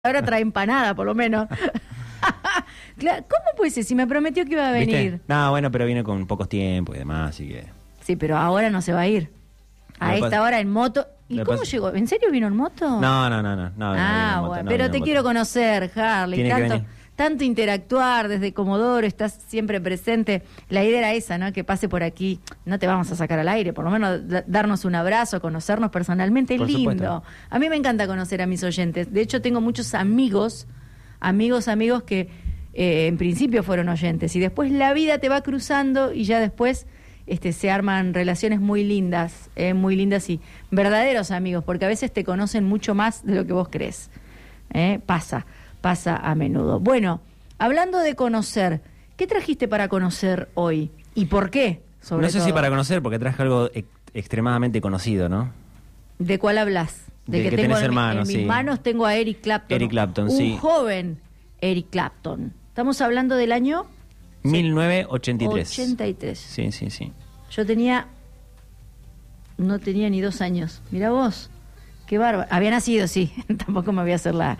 Ahora trae empanada, por lo menos. Claro, ¿cómo puede ser? Si me prometió que iba a venir. ¿Viste? No, bueno, pero viene con pocos tiempos y demás, así que... Sí, pero ahora no se va a ir. A esta hora en moto. ¿Y cómo llegó? ¿En serio vino en moto? No, vino bueno, en moto, pero te quiero conocer, Harley. Tanto interactuar desde Comodoro, estás siempre presente. La idea era esa, ¿no? Que pase por aquí. No te vamos a sacar al aire, por lo menos darnos un abrazo, conocernos personalmente. Es lindo. Supuesto. A mí me encanta conocer a mis oyentes. De hecho, tengo muchos amigos que en principio fueron oyentes. Y después la vida te va cruzando y ya después se arman relaciones muy lindas y verdaderos amigos, porque a veces te conocen mucho más de lo que vos crees. Pasa a menudo. Bueno, hablando de conocer, ¿qué trajiste para conocer hoy? ¿Y por qué? No sé si para conocer, porque traje algo extremadamente conocido, ¿no? ¿De cuál hablas? De que tengo en mis manos tengo a Eric Clapton. Eric Clapton, un joven Eric Clapton. Estamos hablando del año 1983. 83. Sí. No tenía ni 2 años. Mirá vos. Qué bárbaro. Había nacido, sí. Tampoco me voy a hacer la...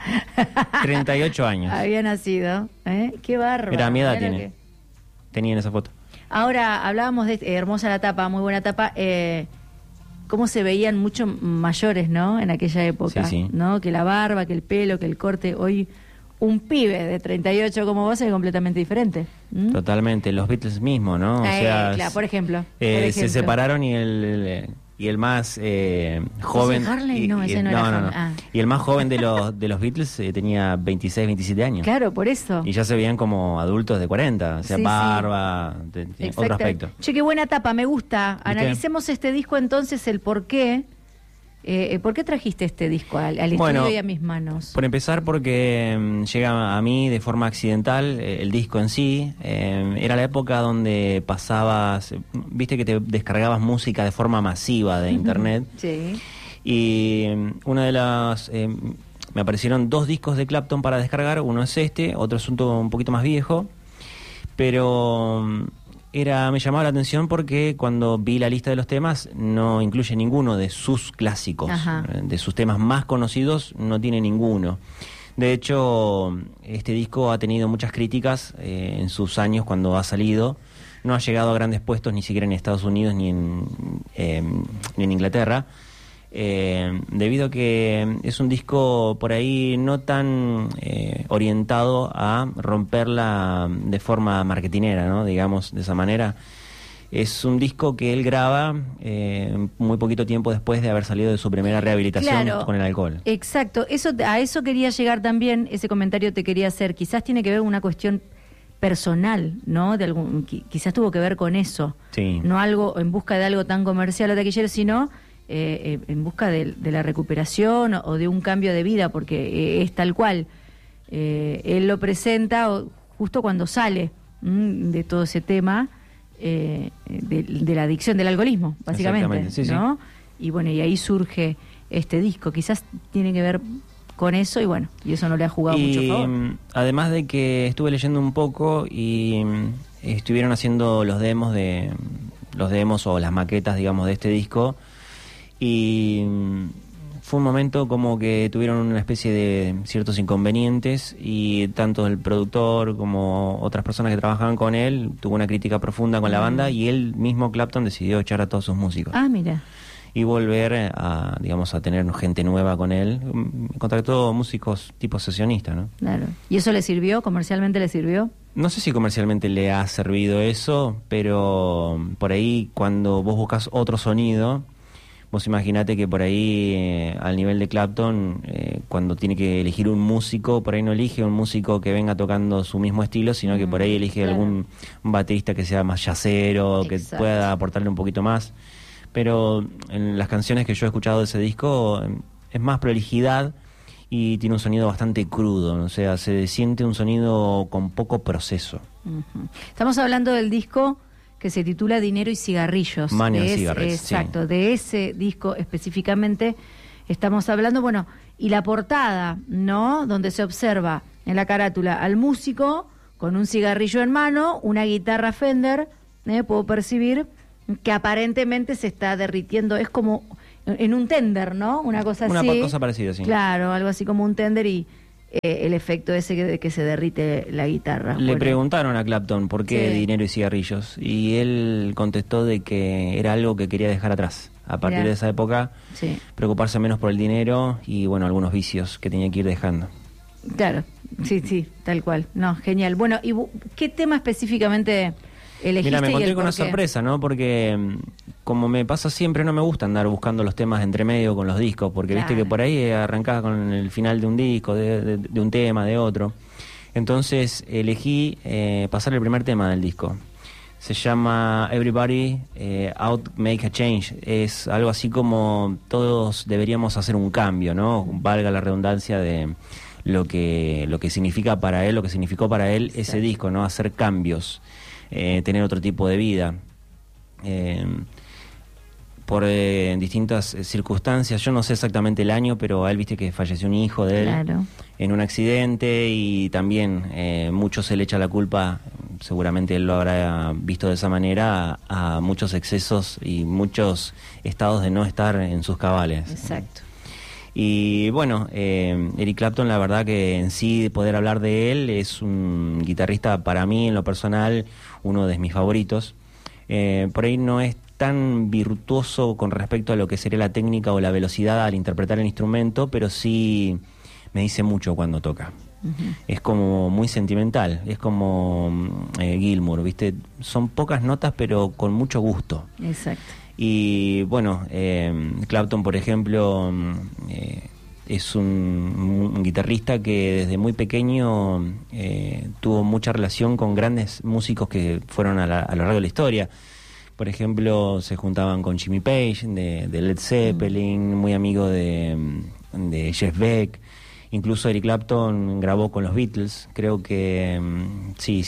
38 años. Había nacido. Qué bárbaro. Mira, mi edad tiene. Tenía en esa foto. Ahora, hablábamos de... hermosa la tapa, muy buena tapa. Cómo se veían mucho mayores, ¿no? En aquella época. Sí. ¿No? Que la barba, que el pelo, que el corte. Hoy un pibe de 38 como vos es completamente diferente. Totalmente. Los Beatles mismos, ¿no? O sea, claro, por ejemplo. Se separaron y el más joven... Harley? No, ese no era Harley. Y el más joven de los Beatles tenía 26, 27 años. Claro, por eso. Y ya se veían como adultos de 40, o sea, barba, otro aspecto. Che, qué buena tapa, me gusta. ¿Viste? Analicemos este disco entonces, el por qué. ¿Por qué trajiste este disco al estudio y a mis manos? Por empezar, porque llega a mí de forma accidental el disco en sí. Era la época donde pasabas, viste que te descargabas música de forma masiva de internet. Sí. Y una de las... me aparecieron 2 discos de Clapton para descargar. Uno es otro es un poquito más viejo. Pero... me llamaba la atención porque cuando vi la lista de los temas no incluye ninguno de sus clásicos. Ajá. De sus temas más conocidos no tiene ninguno. De hecho, este disco ha tenido muchas críticas en sus años cuando ha salido. No ha llegado a grandes puestos ni siquiera en Estados Unidos ni en Inglaterra. Debido a que es un disco por ahí no tan orientado a romperla de forma marketinera, ¿no? Digamos de esa manera. Es un disco que él graba muy poquito tiempo después de haber salido de su primera rehabilitación con el alcohol. Exacto, a eso quería llegar también, ese comentario te quería hacer. Quizás tiene que ver con una cuestión personal, ¿no? Quizás tuvo que ver con eso. Sí. No algo en busca de algo tan comercial o taquillero, sino... en busca de la recuperación o de un cambio de vida, porque es tal cual. Él lo presenta justo cuando sale de todo ese tema de la adicción, del alcoholismo, básicamente, sí, ¿no? Y bueno, y ahí surge este disco. Quizás tiene que ver con eso y eso no le ha jugado mucho favor. Además de que estuve leyendo un poco y estuvieron haciendo los demos o las maquetas, digamos, de este disco. Y fue un momento como que tuvieron una especie de ciertos inconvenientes y tanto el productor como otras personas que trabajaban con él tuvo una crítica profunda con la banda y él mismo, Clapton, decidió echar a todos sus músicos. Ah, mira. Y volver a tener gente nueva con él. Contactó músicos tipo sesionista, ¿no? Claro. ¿Y eso le sirvió? ¿Comercialmente le sirvió? No sé si comercialmente le ha servido eso, pero por ahí cuando vos buscas otro sonido... Vos imaginate que por ahí, al nivel de Clapton, cuando tiene que elegir un músico, por ahí no elige un músico que venga tocando su mismo estilo, sino que por ahí elige algún baterista que sea más jazzero, que pueda aportarle un poquito más. Pero en las canciones que yo he escuchado de ese disco, es más prolijidad y tiene un sonido bastante crudo, ¿no? O sea, se siente un sonido con poco proceso. Estamos hablando del disco... que se titula Dinero y Cigarrillos. Money and Cigarettes. Exacto, de ese disco específicamente estamos hablando. Bueno, y la portada, ¿no? Donde se observa en la carátula al músico con un cigarrillo en mano, una guitarra Fender, puedo percibir que aparentemente se está derritiendo, es como en un tender, ¿no? Una cosa así. Una cosa parecida, sí. Claro, algo así como un tender y el efecto ese de que se derrite la guitarra. Le preguntaron a Clapton por qué dinero y cigarrillos, y él contestó de que era algo que quería dejar atrás. A partir de esa época, preocuparse menos por el dinero y, bueno, algunos vicios que tenía que ir dejando. Claro, sí, tal cual. No, genial. Bueno, ¿y qué tema específicamente elegiste? Mira, me encontré con una sorpresa, ¿no? Porque, como me pasa siempre, no me gusta andar buscando los temas entre medio con los discos, porque viste que por ahí arrancaba con el final de un disco, de un tema, de otro. Entonces elegí pasar el primer tema del disco. Se llama Everybody Out Make a Change. Es algo así como todos deberíamos hacer un cambio, ¿no? Valga la redundancia de lo que significa para él, lo que significó para él ese disco, ¿no? Hacer cambios, tener otro tipo de vida. Por distintas circunstancias, yo no sé exactamente el año, pero a él, viste que falleció un hijo de él en un accidente, y también mucho se le echa la culpa, seguramente él lo habrá visto de esa manera, a muchos excesos y muchos estados de no estar en sus cabales. Exacto. Y bueno, Eric Clapton, la verdad que en sí poder hablar de él, es un guitarrista para mí en lo personal, uno de mis favoritos. Por ahí no es tan virtuoso con respecto a lo que sería la técnica o la velocidad al interpretar el instrumento, pero sí me dice mucho cuando toca. Es como muy sentimental, es como Gilmour, ¿viste? Son pocas notas pero con mucho gusto. Exacto. Y bueno, Clapton, por ejemplo, es un guitarrista que desde muy pequeño tuvo mucha relación con grandes músicos que fueron a lo largo de la historia. Por ejemplo, se juntaban con Jimmy Page de Led Zeppelin, muy amigo de Jeff Beck. Incluso Eric Clapton grabó con los Beatles. Creo que sí,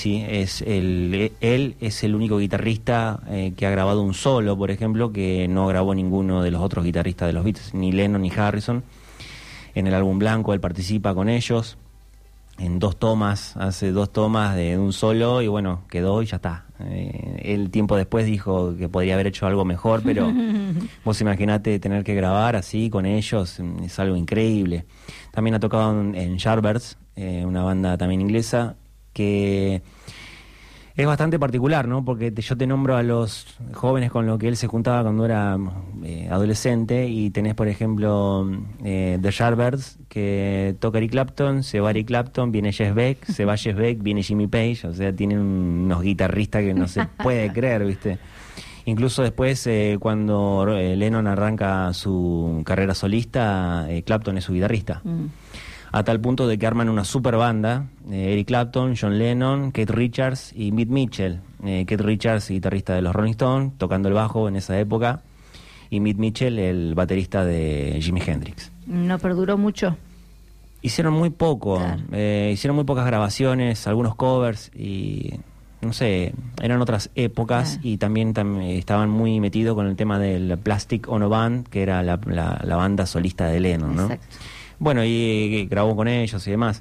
él es el único guitarrista que ha grabado un solo, por ejemplo, que no grabó ninguno de los otros guitarristas de los Beatles, ni Lennon ni Harrison. En el álbum blanco él participa con ellos en hace dos tomas de un solo, y bueno, quedó y ya está. Él tiempo después dijo que podría haber hecho algo mejor, pero vos imaginate tener que grabar así con ellos, es algo increíble. También ha tocado en Yardbirds, una banda también inglesa, que es bastante particular, ¿no? Porque yo te nombro a los jóvenes con los que él se juntaba cuando era adolescente, y tenés, por ejemplo, The Yardbirds, que toca Eric Clapton, se va Eric Clapton, viene Jeff Beck, se va Jeff Beck, viene Jimmy Page, o sea, tienen unos guitarristas que no se puede creer, ¿viste? Incluso después, cuando Lennon arranca su carrera solista, Clapton es su guitarrista. A tal punto de que arman una super banda, Eric Clapton, John Lennon, Keith Richards y Mitch Mitchell. Keith Richards, guitarrista de los Rolling Stones, tocando el bajo en esa época, y Mitch Mitchell, el baterista de Jimi Hendrix. ¿No perduró mucho? Hicieron muy poco, hicieron muy pocas grabaciones, algunos covers, y no sé, eran otras épocas, y también estaban muy metidos con el tema del Plastic Ono Band, que era la banda solista de Lennon, ¿no? Exacto. Bueno, y grabó con ellos y demás.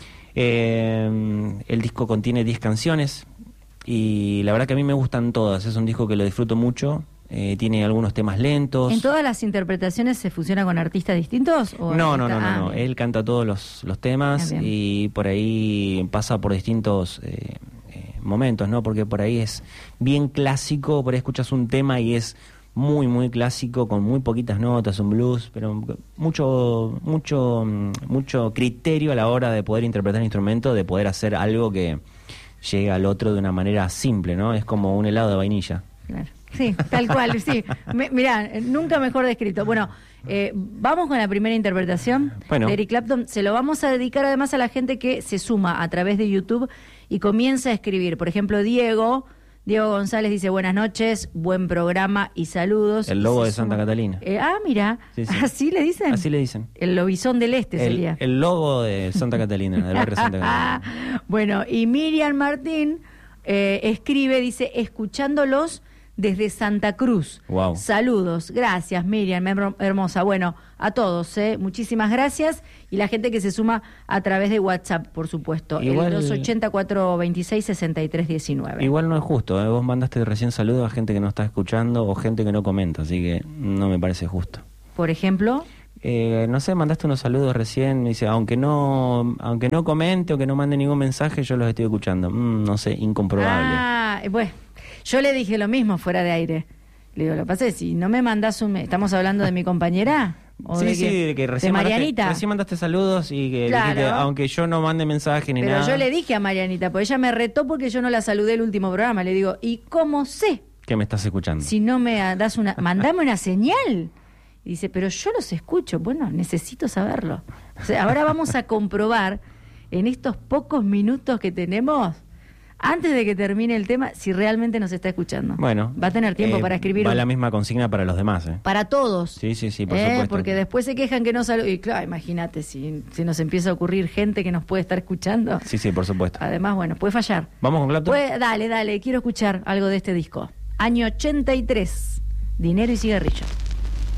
El disco contiene 10 canciones y la verdad que a mí me gustan todas. Es un disco que lo disfruto mucho. Tiene algunos temas lentos. ¿En todas las interpretaciones se fusiona con artistas distintos? ¿O no. Él canta todos los temas y por ahí pasa por distintos momentos, ¿no? Porque por ahí es bien clásico, por ahí escuchas un tema y es muy, muy clásico, con muy poquitas notas, un blues, pero mucho criterio a la hora de poder interpretar el instrumento, de poder hacer algo que llegue al otro de una manera simple, ¿no? Es como un helado de vainilla. Claro. Sí, tal cual, sí. Mirá, nunca mejor descrito. Bueno, vamos con la primera interpretación de Eric Clapton. Se lo vamos a dedicar además a la gente que se suma a través de YouTube y comienza a escribir. Por ejemplo, Diego González dice: buenas noches, buen programa y saludos. El lobo de Santa Catalina. Mira, sí. ¿Así le dicen? Así le dicen. El lobizón del este sería. El lobo de Santa Catalina, del barrio Santa Catalina. Bueno, y Miriam Martín escribe, dice: escuchándolos desde Santa Cruz. Wow. Saludos. Gracias, Miriam, hermosa. Bueno, a todos, muchísimas gracias. Y la gente que se suma a través de WhatsApp, por supuesto. Igual, el 280-426-6319. Igual no es justo, vos mandaste recién saludos a gente que no está escuchando o gente que no comenta, así que no me parece justo. Por ejemplo, no sé, mandaste unos saludos recién, me dice, aunque no comente o que no mande ningún mensaje, yo los estoy escuchando. No sé, incomprobable. Bueno, yo le dije lo mismo fuera de aire. Le digo, lo que pasa es, si no me mandás estamos hablando de mi compañera, ¿o sí, de que recién de Marianita? Recién mandaste saludos y que claro. dijiste, aunque yo no mande mensaje ni Pero nada. yo le dije a Marianita, porque ella me retó porque yo no la saludé el último programa. Le digo, ¿y cómo sé? Que me estás escuchando. Si no me das mandame una señal. Y dice, pero yo los escucho. Bueno, necesito saberlo. O sea, ahora vamos a comprobar en estos pocos minutos que tenemos, antes de que termine el tema, si realmente nos está escuchando. Bueno. Va a tener tiempo para escribir. Va la misma consigna para los demás, ¿eh? Para todos. Sí, por supuesto. Porque después se quejan que no saludan. Y claro, imagínate, si nos empieza a ocurrir gente que nos puede estar escuchando. Sí, por supuesto. Además, bueno, puede fallar. ¿Vamos con Clapton? Dale, quiero escuchar algo de este disco. Año 83, Dinero y cigarrillo.